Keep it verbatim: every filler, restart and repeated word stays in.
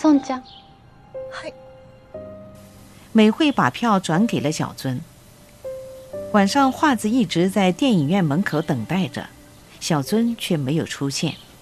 宋ちゃん。 はい。 美惠把票转给了小尊。晚上，华子一直在电影院门口等待着，小尊却没有出现。